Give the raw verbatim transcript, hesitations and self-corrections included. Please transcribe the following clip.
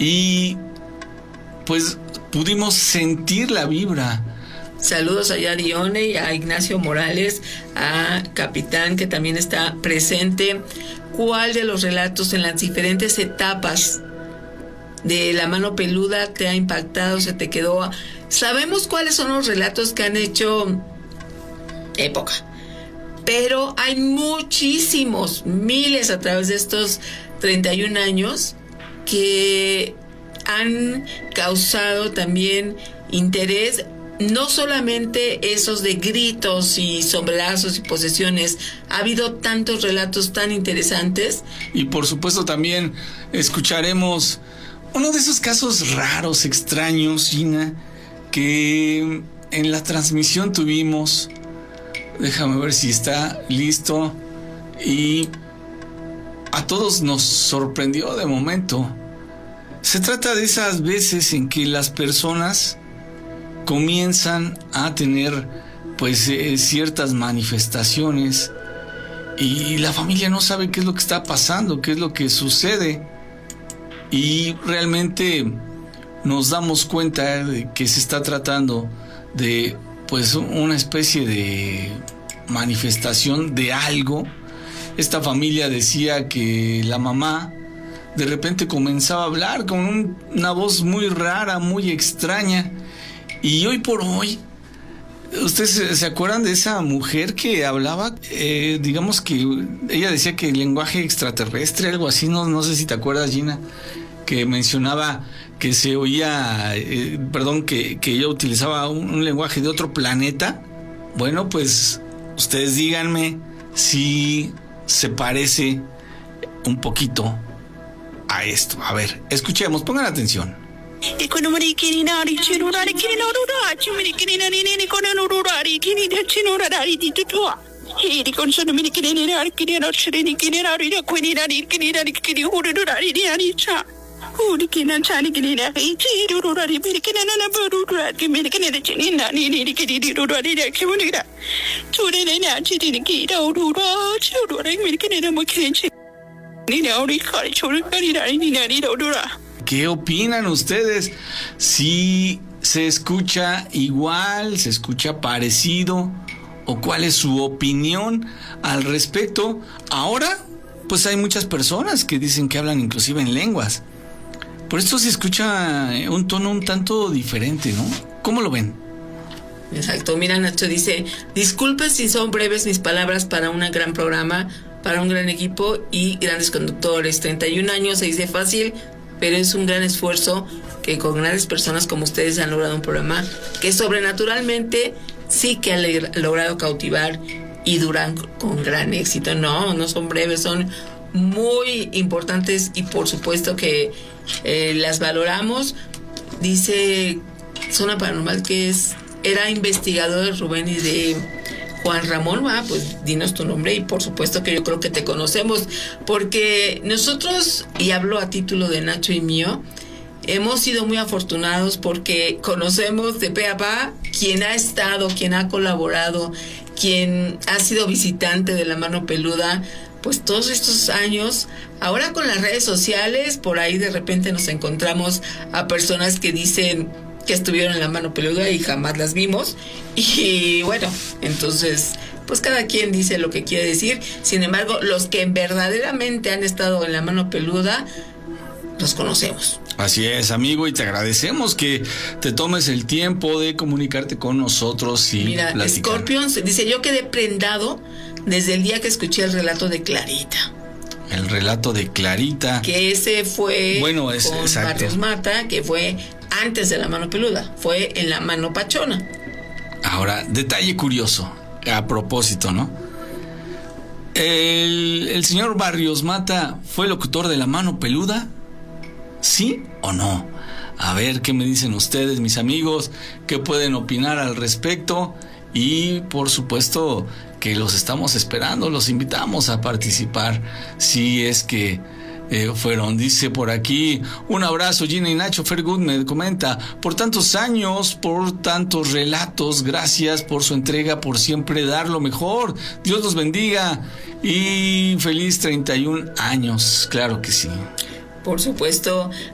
y pues pudimos sentir la vibra. Saludos allá a Dione y a Ignacio Morales, a Capitán, que también está presente. ¿Cuál de los relatos en las diferentes etapas de La Mano Peluda te ha impactado, se te quedó? Sabemos cuáles son los relatos que han hecho época, pero hay muchísimos, miles a través de estos treinta y un años que han causado también interés. No solamente esos de gritos y sombrerazos y posesiones, ha habido tantos relatos tan interesantes. Y por supuesto también escucharemos uno de esos casos raros, extraños, Gina, que en la transmisión tuvimos. Déjame ver si está listo. Y a todos nos sorprendió de momento. Se trata de esas veces en que las personas comienzan a tener pues eh, ciertas manifestaciones y la familia no sabe qué es lo que está pasando, qué es lo que sucede, y realmente nos damos cuenta de que se está tratando de pues una especie de manifestación de algo. Esta familia decía que la mamá de repente comenzaba a hablar con un, una voz muy rara, muy extraña. Y hoy por hoy, ¿ustedes se, se acuerdan de esa mujer que hablaba? Eh, digamos que ella decía que el lenguaje extraterrestre, algo así, no, no sé si te acuerdas, Gina, que mencionaba que se oía, eh, perdón, que, que ella utilizaba un, un lenguaje de otro planeta. Bueno, pues ustedes díganme si se parece un poquito a esto. A ver, escuchemos, pongan atención. ¿Qué opinan ustedes? ¿Si se escucha igual, se escucha parecido, o cuál es su opinión al respecto? Ahora, pues hay muchas personas que dicen que hablan inclusive en lenguas. Por esto se escucha un tono un tanto diferente, ¿no? ¿Cómo lo ven? Exacto. Mira, Nacho dice: disculpe si son breves mis palabras para un gran programa, para un gran equipo y grandes conductores. treinta y un años se dice fácil, pero es un gran esfuerzo que con grandes personas como ustedes han logrado un programa que sobrenaturalmente sí que ha le- logrado cautivar y duran con gran éxito. No, no son breves, son muy importantes y por supuesto que eh, las valoramos. Dice Zona Paranormal que es era investigador de Rubén y de Juan Ramón. Ah, pues dinos tu nombre y por supuesto que yo creo que te conocemos, porque nosotros, y hablo a título de Nacho y mío, hemos sido muy afortunados porque conocemos de pe a pa quien ha estado, quien ha colaborado, quien ha sido visitante de La Mano Peluda, pues todos estos años. Ahora con las redes sociales, por ahí de repente nos encontramos a personas que dicen que estuvieron en La Mano Peluda y jamás las vimos, y bueno, entonces pues cada quien dice lo que quiere decir. Sin embargo, los que verdaderamente han estado en La Mano Peluda los conocemos. Así es, amigo, y te agradecemos que te tomes el tiempo de comunicarte con nosotros y Mira, platicar. Scorpions dice: yo quedé prendado desde el día que escuché el relato de Clarita. El relato de Clarita. Que ese fue bueno, es, con exacto. Barrios Mata, que fue antes de La Mano Peluda, fue en La Mano Pachona. Ahora, detalle curioso, a propósito, ¿no? El, el señor Barrios Mata fue locutor de La Mano Peluda, ¿sí o no? A ver qué me dicen ustedes, mis amigos, qué pueden opinar al respecto, y por supuesto que los estamos esperando, los invitamos a participar si es que eh, fueron. Dice por aquí: un abrazo, Gina y Nacho. Fergood me comenta: por tantos años, por tantos relatos, gracias por su entrega, por siempre dar lo mejor. Dios los bendiga y feliz treinta y un años. Claro que sí. Por supuesto.